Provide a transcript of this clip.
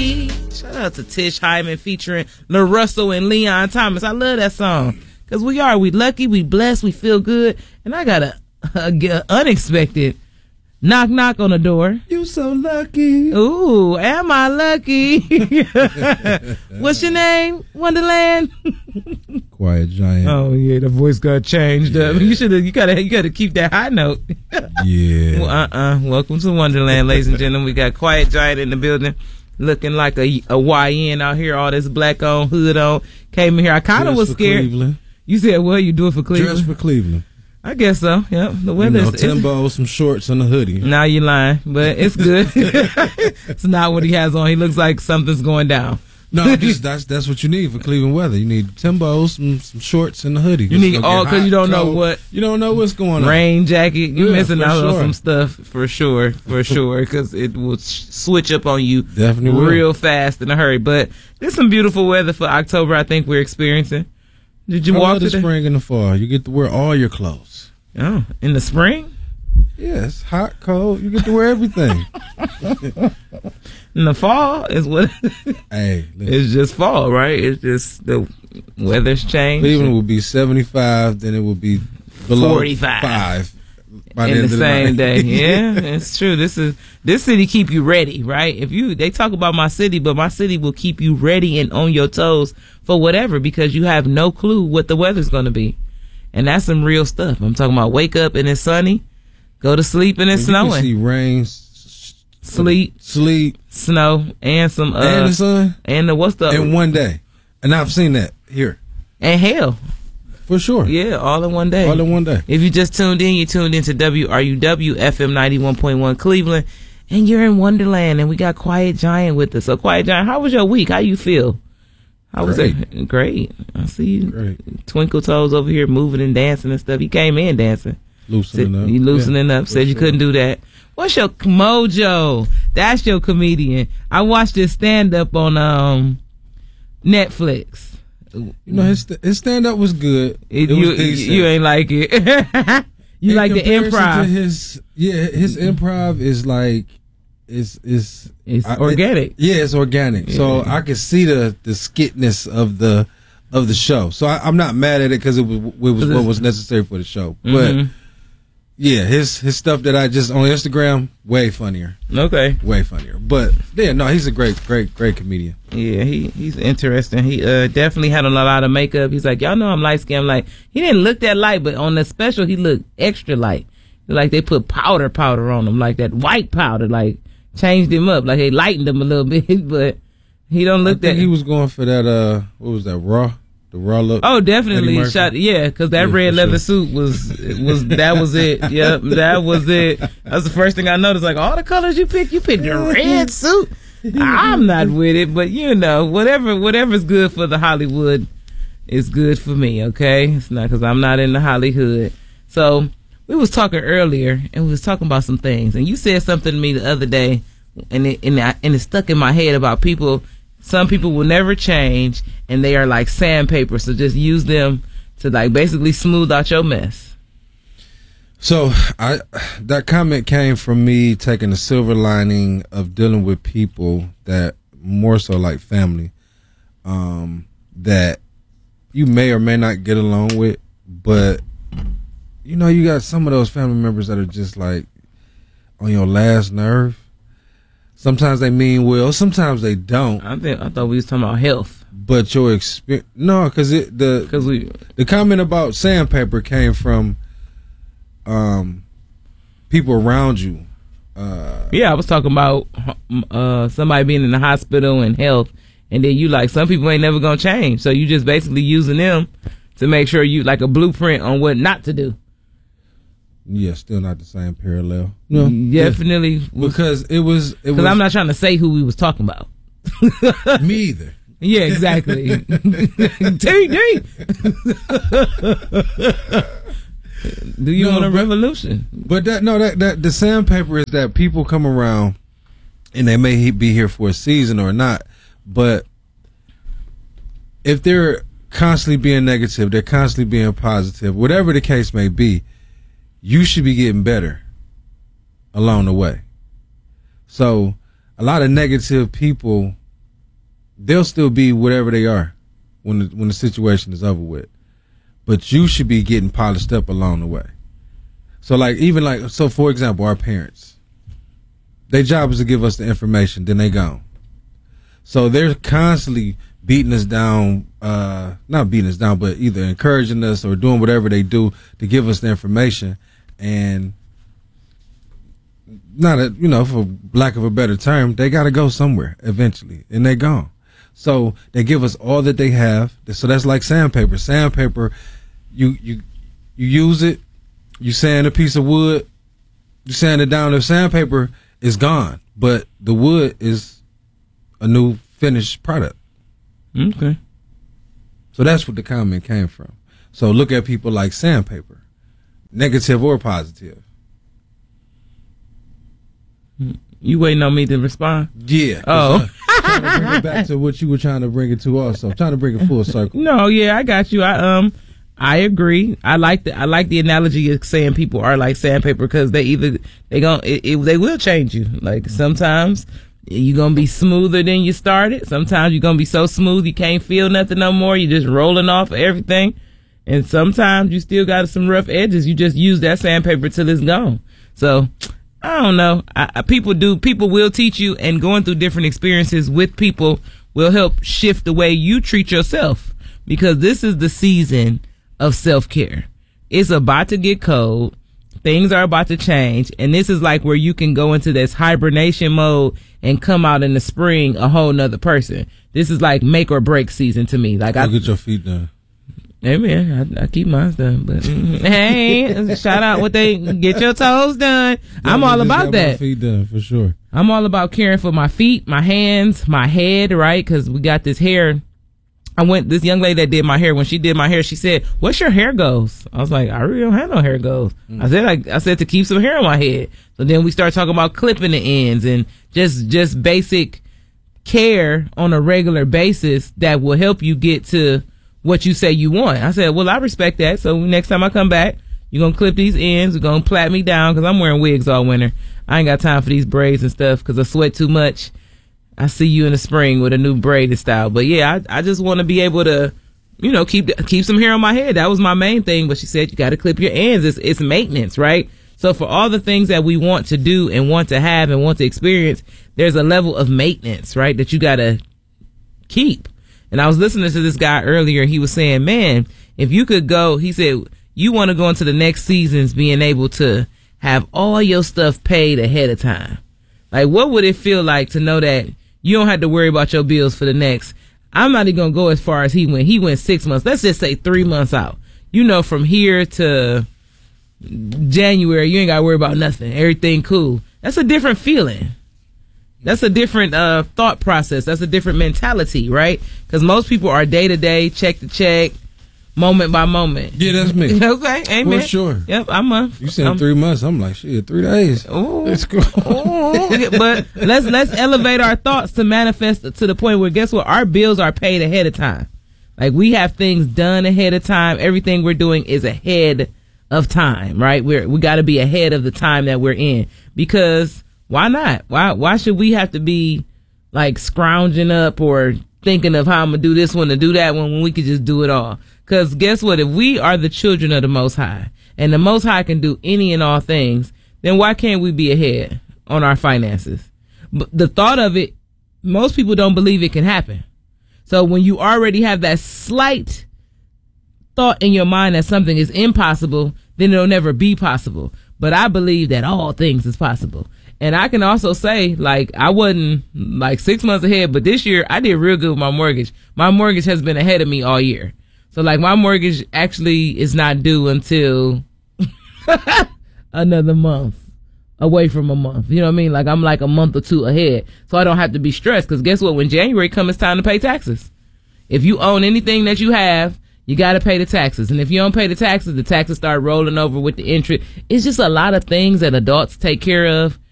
lucky. Shout out to Tish Hyman featuring La Russell and Leon Thomas. I love that song. Because we lucky, we blessed, we feel good. And I got a unexpected knock on the door. You so lucky. Ooh, am I lucky? What's your name, Wonderland? Quiet Giant. Oh yeah, the voice got changed up. You gotta keep that high note. Yeah. Well, welcome to Wonderland, ladies and gentlemen. We got Quiet Giant in the building, looking like a YN out here, all this black on, hood on. Came in here, I kind of was scared. Cleveland. You said, well, you do it for Cleveland? Dress for Cleveland. I guess so. Yeah, the weather. Timbo, some shorts and a hoodie. Now you're lying, but it's good. It's not what he has on. He looks like something's going down. No, that's what you need for Cleveland weather. You need Timbos, some shorts and a hoodie. You need all because you don't know what's going on. Rain jacket. You're missing out on some stuff for sure, because it will switch up on you definitely real fast in a hurry. But there's some beautiful weather for October. I think we're experiencing. Did you walk the spring and the fall? You get to wear all your clothes. Oh, in the spring? Yes, hot, cold. You get to wear everything. In the fall is what? Hey, it's just fall, right? It's just the weather's changed. Cleveland will be 75, then it will be below 45 by in the same day. Yeah, it's true. This city keep you ready, right? They talk about my city, but my city will keep you ready and on your toes for whatever, because you have no clue what the weather's going to be. And that's some real stuff. I'm talking about wake up and it's sunny, go to sleep and it's snowing. You see rain, sleet, snow, and some and the sun, and in one day. And I've seen that here. And hail. For sure. Yeah, all in one day. All in one day. If you just tuned in, you tuned into WRUW FM 91.1 Cleveland, and you're in Wonderland, and we got Quiet Giant with us. So Quiet Giant, how was your week? How you feel? How was it? Great. I see you. Great. Twinkle toes over here moving and dancing and stuff. You came in dancing. Loosening up. You loosening up. Said you couldn't do that. What's your mojo? That's your comedian. I watched his stand up on Netflix. You know, his stand up was good. You ain't like it. You like the improv. His improv is like it's organic. It's organic. Yeah. So I could see the skitness of the show. So I'm not mad at it because it was what was necessary for the show. Mm-hmm. But yeah, his stuff that I just on Instagram, way funnier. Okay. Way funnier. But yeah, no, he's a great comedian. Yeah, he's interesting. He definitely had on a lot of makeup. He's like, y'all know I'm light skinned. Like, he didn't look that light, but on the special he looked extra light. Like they put powder on him, like that white powder, like changed him up, like they lightened him a little bit, but he don't look that. He was going for that. What was that? The raw look. Oh, definitely shot. Yeah, because that red leather suit was that was it. Yep, that was it. That's the first thing I noticed. Like all the colors you picked the red suit. I'm not with it, but you know, whatever's good for the Hollywood is good for me. Okay, it's not because I'm not in the Hollywood. So we was talking earlier, and we was talking about some things, and you said something to me the other day, and it stuck in my head about people. Some people will never change, and they are like sandpaper, so just use them to like basically smooth out your mess. So that comment came from me taking the silver lining of dealing with people that more so like family, that you may or may not get along with, but you know, you got some of those family members that are just like on your last nerve. Sometimes they mean well, sometimes they don't. I thought we was talking about health. But your experience, no, because the comment about sandpaper came from people around you. I was talking about somebody being in the hospital and health, and then you like some people ain't never gonna change, so you just basically using them to make sure you like a blueprint on what not to do. Yeah, still not the same parallel. No, definitely because it was. Because I'm not trying to say who we was talking about. Me either. Yeah, exactly. TD. Do you want a revolution? But that the sandpaper is that people come around, and they may be here for a season or not, but if they're constantly being negative, they're constantly being positive, whatever the case may be, you should be getting better along the way. So a lot of negative people they'll still be whatever they are when the situation is over with. But you should be getting polished up along the way. So so for example, our parents, their job is to give us the information, then they gone. So they're constantly beating us down, not beating us down, but either encouraging us or doing whatever they do to give us the information. And for lack of a better term, they got to go somewhere eventually, and they're gone. So they give us all that they have. So that's like sandpaper. Sandpaper, you use it, you sand a piece of wood, you sand it down. The sandpaper is gone, but the wood is a new finished product. Okay. So that's what the comment came from. So look at people like sandpaper, negative or positive. You waiting on me to respond? Yeah. Oh. Trying to bring it back to what you were trying to bring it to also. I'm trying to bring it full circle. No, yeah, I got you. I agree. I like the analogy of saying people are like sandpaper because they will change you. Like sometimes you're gonna be smoother than you started. Sometimes you're gonna be so smooth you can't feel nothing no more. You're just rolling off everything. And sometimes you still got some rough edges. You just use that sandpaper till it's gone. So I don't know. People will teach you, and going through different experiences with people will help shift the way you treat yourself, because this is the season of self-care. It's about to get cold. Things are about to change. And this is like where you can go into this hibernation mode and come out in the spring a whole nother person. This is like make or break season to me. Like Go get your feet done. Hey man, I keep mine done, but hey, shout out what they get your toes done. Yeah, I'm all about that. My feet done for sure. I'm all about caring for my feet, my hands, my head, right? Because we got this hair. This young lady that did my hair, when she did my hair, she said, "What's your hair goals?" I was like, "I really don't have no hair goals." I said to keep some hair on my head. So then we start talking about clipping the ends and just basic care on a regular basis that will help you get to what you say you want. I said, well, I respect that. So next time I come back, you're going to clip these ends. You're going to plait me down because I'm wearing wigs all winter. I ain't got time for these braids and stuff because I sweat too much. I see you in the spring with a new braided style. But yeah, I just want to be able to, keep some hair on my head. That was my main thing. But she said, you got to clip your ends. It's maintenance, right? So for all the things that we want to do and want to have and want to experience, there's a level of maintenance, right, that you got to keep. And I was listening to this guy earlier. He was saying, man, if you could go, he said, you want to go into the next seasons being able to have all your stuff paid ahead of time. Like, what would it feel like to know that you don't have to worry about your bills for the next? I'm not even going to go as far as he went. He went 6 months. Let's just say 3 months out. From here to January, you ain't got to worry about nothing. Everything cool. That's a different feeling. That's a different thought process. That's a different mentality, right? Because most people are day to day, check to check, moment by moment. Yeah, that's me. Okay, amen. For sure. Yep, You said 3 months. I'm like, shit, 3 days. Ooh. Let's go. But let's elevate our thoughts to manifest to the point where, guess what? Our bills are paid ahead of time. Like, we have things done ahead of time. Everything we're doing is ahead of time, right? We got to be ahead of the time that we're in, because why not? Why should we have to be like scrounging up or thinking of how I'm going to do this one to do that one when we could just do it all? Because guess what? If we are the children of the Most High and the Most High can do any and all things, then why can't we be ahead on our finances? But the thought of it, most people don't believe it can happen. So when you already have that slight thought in your mind that something is impossible, then it'll never be possible. But I believe that all things is possible. And I can also say, like, I wasn't like 6 months ahead, but this year I did real good with my mortgage. My mortgage has been ahead of me all year. So like, my mortgage actually is not due until another month, away from a month. You know what I mean? Like, I'm like a month or two ahead. So I don't have to be stressed, because guess what? When January comes, it's time to pay taxes. If you own anything that you have, you got to pay the taxes. And if you don't pay the taxes start rolling over with the interest. It's just a lot of things that adults take care of